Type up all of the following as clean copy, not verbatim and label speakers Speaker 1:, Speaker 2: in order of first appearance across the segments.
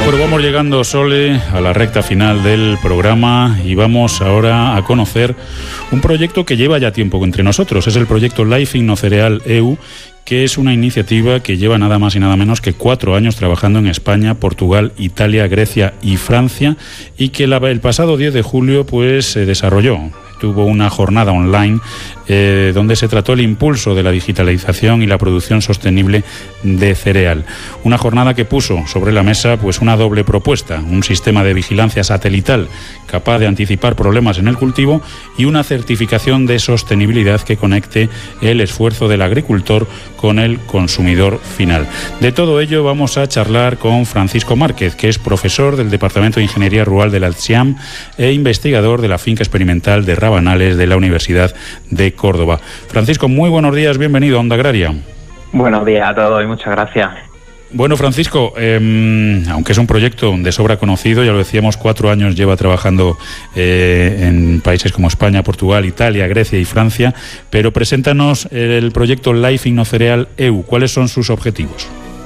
Speaker 1: Bueno, vamos llegando, Sole, a la recta final del programa y vamos ahora a conocer un proyecto que lleva ya tiempo entre nosotros. Es el proyecto Life Innocereal EU, que es una iniciativa que lleva nada más y nada menos que 4 años trabajando en España, Portugal, Italia, Grecia y Francia, y que el pasado 10 de julio pues se desarrolló. Tuvo una jornada online donde se trató el impulso de la digitalización y la producción sostenible de cereal. Una jornada que puso sobre la mesa pues una doble propuesta: un sistema de vigilancia satelital capaz de anticipar problemas en el cultivo y una certificación de sostenibilidad que conecte el esfuerzo del agricultor con el consumidor final. De todo ello vamos a charlar con Francisco Márquez, que es profesor del Departamento de Ingeniería Rural de la CSIAM e investigador de la finca experimental de Rabanales de la Universidad de Córdoba. Francisco, muy buenos días, bienvenido a Onda Agraria.
Speaker 2: Buenos días a todos y muchas gracias.
Speaker 1: Bueno, Francisco, aunque es un proyecto de sobra conocido, ya lo decíamos, 4 años lleva trabajando en países como España, Portugal, Italia, Grecia y Francia, pero preséntanos el proyecto Life Innocereal EU. ¿Cuáles son sus objetivos?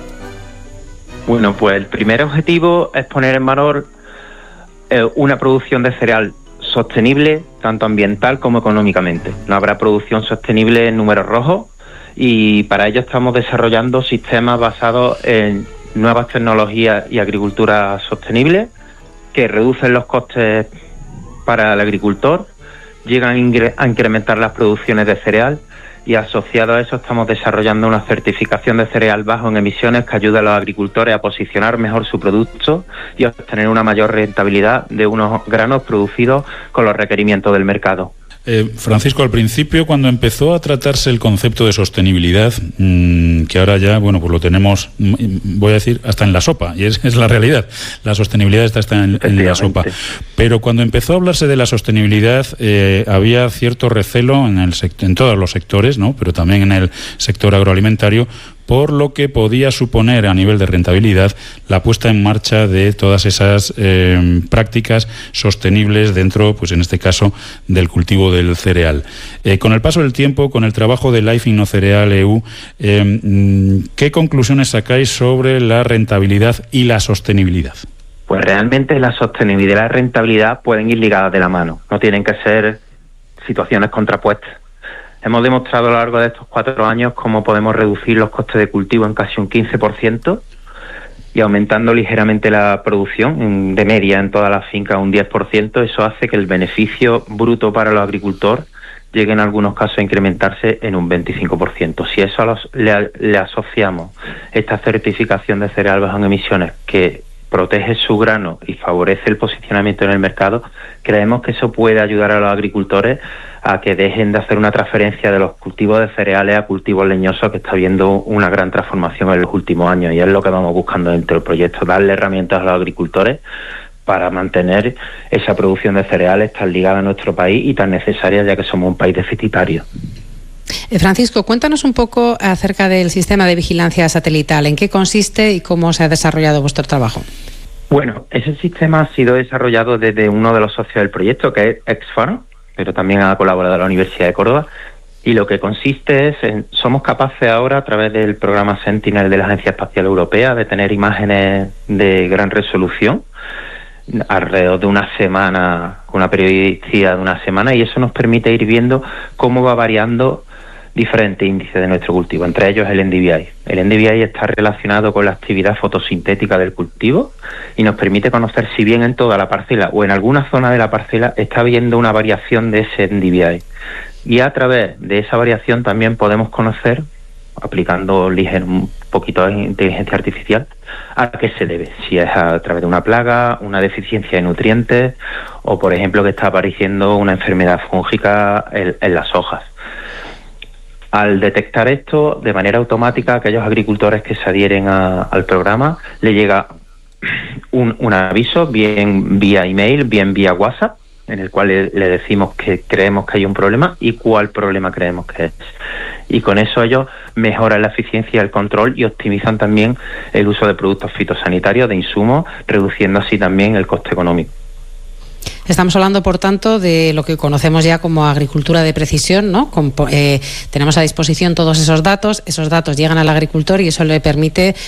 Speaker 2: Bueno, pues el primer objetivo es poner en valor una producción de cereal sostenible, tanto ambiental como económicamente. No habrá producción sostenible en números rojos, y para ello estamos desarrollando sistemas basados en nuevas tecnologías y agricultura sostenible que reducen los costes para el agricultor, llegan a incrementar las producciones de cereal, y asociado a eso estamos desarrollando una certificación de cereal bajo en emisiones que ayuda a los agricultores a posicionar mejor su producto y a obtener una mayor rentabilidad de unos granos producidos con los requerimientos del mercado.
Speaker 1: Francisco, al principio, cuando empezó a tratarse el concepto de sostenibilidad, que ahora ya, bueno, pues lo tenemos, voy a decir, hasta en la sopa, y es la realidad, la sostenibilidad está en la sopa, pero cuando empezó a hablarse de la sostenibilidad había cierto recelo en todos los sectores, ¿no?, pero también en el sector agroalimentario, por lo que podía suponer a nivel de rentabilidad la puesta en marcha de todas esas prácticas sostenibles dentro, pues en este caso, del cultivo del cereal. Con el paso del tiempo, con el trabajo de Life Innocereal EU, ¿qué conclusiones sacáis sobre la rentabilidad y la sostenibilidad?
Speaker 2: Pues realmente la sostenibilidad y la rentabilidad pueden ir ligadas de la mano, no tienen que ser situaciones contrapuestas. Hemos demostrado a lo largo de estos 4 años cómo podemos reducir los costes de cultivo en casi un 15% y aumentando ligeramente la producción, de media en todas las fincas un 10%. Eso hace que el beneficio bruto para los agricultores llegue en algunos casos a incrementarse en un 25%. Si eso le asociamos esta certificación de cereal bajo en emisiones que protege su grano y favorece el posicionamiento en el mercado, creemos que eso puede ayudar a los agricultores a que dejen de hacer una transferencia de los cultivos de cereales a cultivos leñosos, que está habiendo una gran transformación en los últimos años, y es lo que vamos buscando dentro del proyecto, darle herramientas a los agricultores para mantener esa producción de cereales tan ligada a nuestro país y tan necesaria, ya que somos un país deficitario.
Speaker 3: Francisco, cuéntanos un poco acerca del sistema de vigilancia satelital. ¿En qué consiste y cómo se ha desarrollado vuestro trabajo?
Speaker 2: Bueno, ese sistema ha sido desarrollado desde uno de los socios del proyecto, que es Exfarm, pero también ha colaborado la Universidad de Córdoba, y lo que consiste es somos capaces ahora, a través del programa Sentinel de la Agencia Espacial Europea, de tener imágenes de gran resolución alrededor de una semana, con una periodicidad de una semana, y eso nos permite ir viendo cómo va variando diferentes índices de nuestro cultivo, entre ellos el NDVI. El NDVI está relacionado con la actividad fotosintética del cultivo y nos permite conocer si bien en toda la parcela o en alguna zona de la parcela está habiendo una variación de ese NDVI. Y a través de esa variación también podemos conocer, aplicando un poquito de inteligencia artificial, a qué se debe. Si es a través de una plaga, una deficiencia de nutrientes o, por ejemplo, que está apareciendo una enfermedad fúngica en las hojas. Al detectar esto, de manera automática, a aquellos agricultores que se adhieren al programa, le llega un aviso, bien vía email, bien vía WhatsApp, en el cual le decimos que creemos que hay un problema y cuál problema creemos que es. Y con eso ellos mejoran la eficiencia del control y optimizan también el uso de productos fitosanitarios, de insumos, reduciendo así también el coste económico.
Speaker 3: Estamos hablando, por tanto, de lo que conocemos ya como agricultura de precisión, ¿no? Tenemos a disposición todos esos datos llegan al agricultor y eso le permite